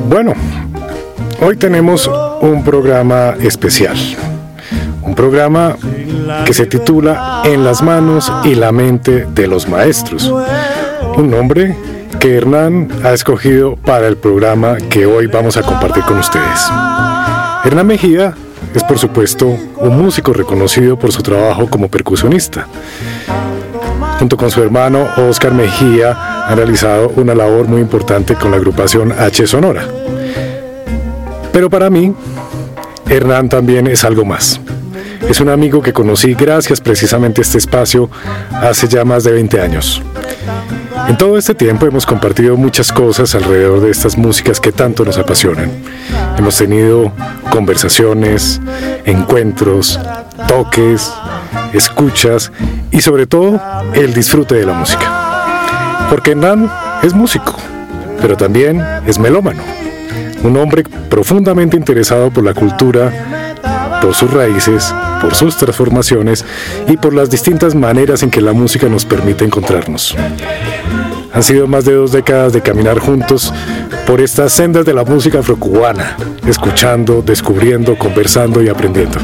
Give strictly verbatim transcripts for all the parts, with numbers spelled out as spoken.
Bueno, hoy tenemos un programa especial, un programa que se titula En las manos y la mente de los maestros, un nombre que Hernán ha escogido para el programa que hoy vamos a compartir con ustedes. Hernán Mejía es, por supuesto, un músico reconocido por su trabajo como percusionista. Junto con su hermano Oscar Mejía han realizado una labor muy importante con la agrupación H Sonora. Pero para mí, Hernán también es algo más. Es un amigo que conocí gracias precisamente a este espacio hace ya más de veinte años. En todo este tiempo hemos compartido muchas cosas alrededor de estas músicas que tanto nos apasionan. Hemos tenido conversaciones, encuentros, toques, escuchas y sobre todo el disfrute de la música. Porque Hernán es músico, pero también es melómano. Un hombre profundamente interesado por la cultura, por sus raíces, por sus transformaciones y por las distintas maneras en que la música nos permite encontrarnos. Han sido más de dos décadas de caminar juntos por estas sendas de la música afrocubana, escuchando, descubriendo, conversando y aprendiendo.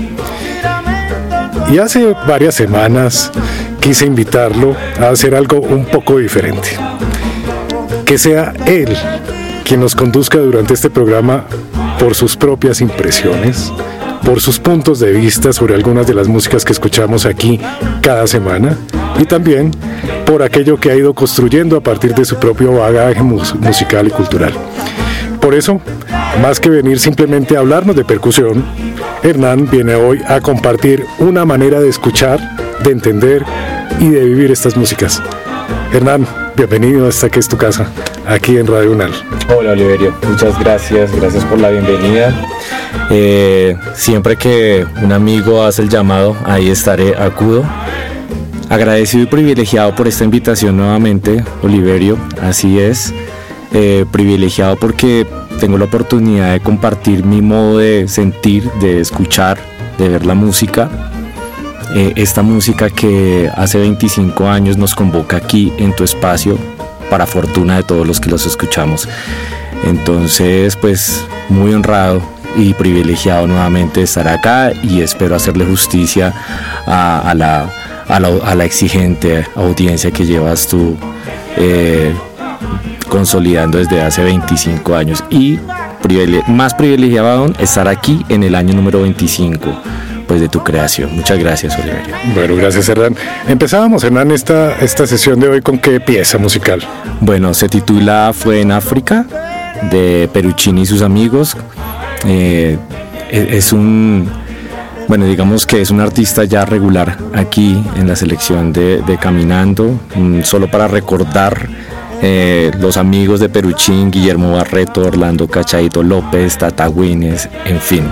Y hace varias semanas quise invitarlo a hacer algo un poco diferente. Que sea él quien nos conduzca durante este programa por sus propias impresiones, por sus puntos de vista sobre algunas de las músicas que escuchamos aquí cada semana y también por aquello que ha ido construyendo a partir de su propio bagaje mus- musical y cultural. Por eso, más que venir simplemente a hablarnos de percusión, Hernán viene hoy a compartir una manera de escuchar, de entender y de vivir estas músicas. Hernán, bienvenido a esta que es tu casa, aquí en Radio UNAL. Hola Oliverio, muchas gracias, gracias por la bienvenida. Eh, siempre que un amigo hace el llamado, ahí estaré, acudo. Agradecido y privilegiado por esta invitación nuevamente, Oliverio, así es. Eh, privilegiado porque tengo la oportunidad de compartir mi modo de sentir, de escuchar, de ver la música. Eh, esta música que hace veinticinco años nos convoca aquí en tu espacio, para fortuna de todos los que los escuchamos. Entonces, pues, muy honrado y privilegiado nuevamente de estar acá y espero hacerle justicia a, a, la, a, la, a la exigente audiencia que llevas tú eh, consolidando desde hace veinticinco años y privile- más privilegiado aún estar aquí en el año número veinticinco pues de tu creación. Muchas gracias, Oliverio. Bueno, gracias, Hernán. Empezábamos, Hernán, esta, esta sesión de hoy con qué pieza musical. Bueno, se titula Fue en África, de Peruchini y sus amigos. Eh, es un, bueno, digamos que es un artista ya regular aquí en la selección de, de Caminando, solo para recordar eh, los amigos de Peruchín, Guillermo Barreto, Orlando Cachadito López, Tata Güines, en fin.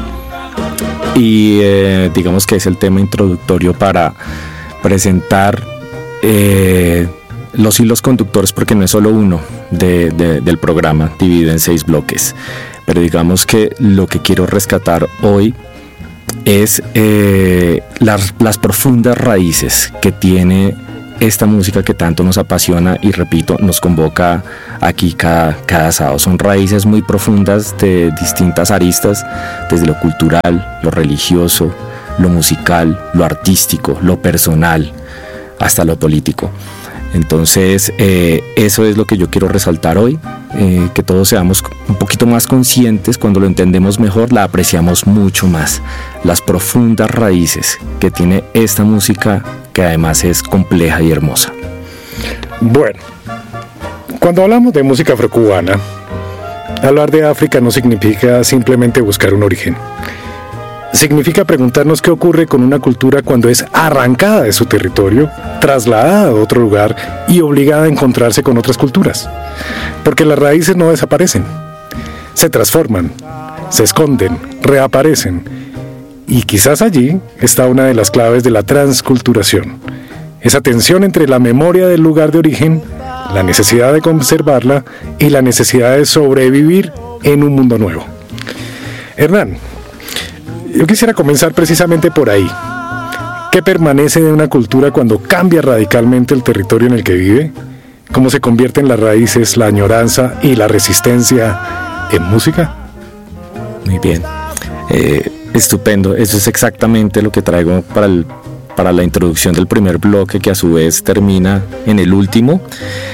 Y eh, digamos que es el tema introductorio para presentar eh, los hilos conductores, porque no es solo uno de, de, del programa, dividido en seis bloques. Pero digamos que lo que quiero rescatar hoy es eh, las, las profundas raíces que tiene esta música que tanto nos apasiona y, repito, nos convoca aquí cada, cada sábado. Son raíces muy profundas de distintas aristas, desde lo cultural, lo religioso, lo musical, lo artístico, lo personal, hasta lo político. Entonces, eh, eso es lo que yo quiero resaltar hoy, eh, que todos seamos un poquito más conscientes. Cuando lo entendemos mejor, la apreciamos mucho más. Las profundas raíces que tiene esta música, que además es compleja y hermosa. Bueno, cuando hablamos de música afrocubana, hablar de África no significa simplemente buscar un origen. Significa preguntarnos qué ocurre con una cultura cuando es arrancada de su territorio, trasladada a otro lugar y obligada a encontrarse con otras culturas. Porque las raíces no desaparecen, se transforman, se esconden, reaparecen. Y quizás allí está una de las claves de la transculturación. Esa tensión entre la memoria del lugar de origen, la necesidad de conservarla y la necesidad de sobrevivir en un mundo nuevo. Hernán, yo quisiera comenzar precisamente por ahí. ¿Qué permanece de una cultura cuando cambia radicalmente el territorio en el que vive? ¿Cómo se convierten las raíces, la añoranza y la resistencia en música? Muy bien, eh, estupendo. Eso es exactamente lo que traigo para, el, para la introducción del primer bloque, que a su vez termina en el último.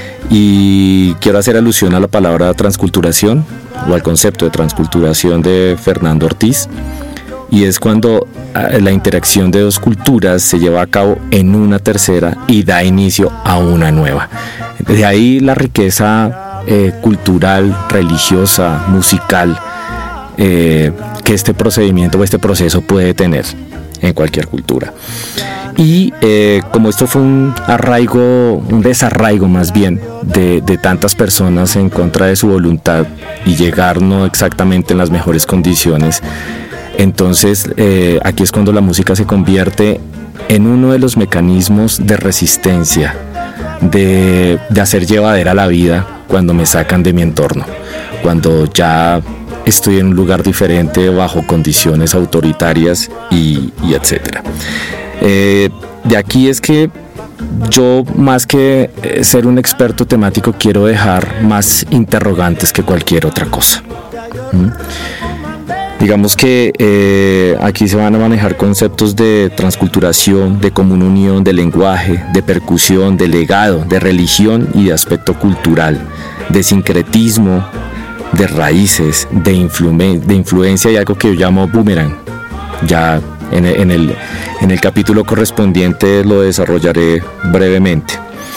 Y quiero hacer alusión a la palabra transculturación, o al concepto de transculturación de Fernando Ortiz, y es cuando la interacción de dos culturas se lleva a cabo en una tercera y da inicio a una nueva. De ahí la riqueza eh, cultural, religiosa, musical, eh, que este procedimiento o este proceso puede tener en cualquier cultura. Y eh, como esto fue un arraigo, un desarraigo más bien de, de tantas personas en contra de su voluntad y llegar no exactamente en las mejores condiciones, entonces eh, aquí es cuando la música se convierte en uno de los mecanismos de resistencia, de, de hacer llevadera la vida cuando me sacan de mi entorno, cuando ya estoy en un lugar diferente bajo condiciones autoritarias y, y etcétera. Eh, de aquí es que yo, más que eh, ser un experto temático, quiero dejar más interrogantes que cualquier otra cosa. ¿Mm? Digamos que eh, aquí se van a manejar conceptos de transculturación, de común unión, de lenguaje, de percusión, de legado, de religión y de aspecto cultural, de sincretismo, de raíces, de, influ- de influencia y algo que yo llamo boomerang. Ya en el, en el, en el capítulo correspondiente lo desarrollaré brevemente.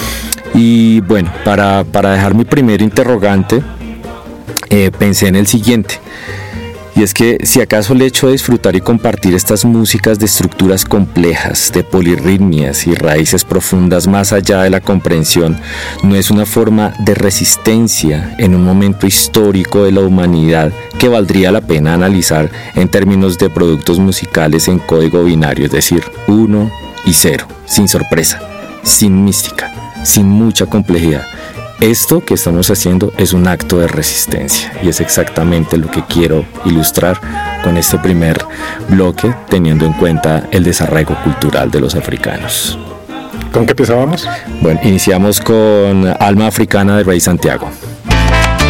Y bueno, para, para dejar mi primer interrogante, eh, pensé en el siguiente. Y es que si acaso el hecho de disfrutar y compartir estas músicas de estructuras complejas, de polirritmias y raíces profundas más allá de la comprensión, no es una forma de resistencia en un momento histórico de la humanidad que valdría la pena analizar en términos de productos musicales en código binario, es decir, uno y cero, sin sorpresa, sin mística, sin mucha complejidad. Esto que estamos haciendo es un acto de resistencia y es exactamente lo que quiero ilustrar con este primer bloque, teniendo en cuenta el desarraigo cultural de los africanos. ¿Con qué empezábamos? Bueno, iniciamos con Alma Africana de Rey Santiago.